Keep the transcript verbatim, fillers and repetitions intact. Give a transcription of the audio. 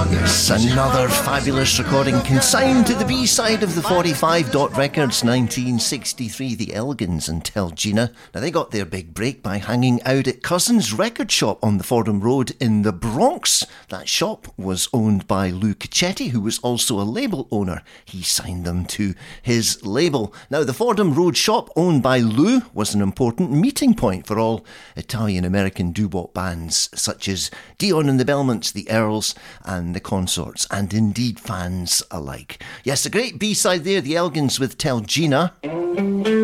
Yes, another fabulous recording consigned to the B-side of the forty-five Dot Records nineteen sixty-three, the Elgins and Tell Gina. Now, they got their big break by hanging out at Cousins Record Shop on the Fordham Road in the Bronx. That shop was owned by Lou Cacchetti, who was also a label owner. He signed them to his label. Now, the Fordham Road shop, owned by Lou, was an important meeting point for all Italian-American doo-wop bands, such as Dion and the Belmonts, the Earls, and the Consorts, and indeed fans alike. Yes, a great B-side there, the Elgins with Tell Gina.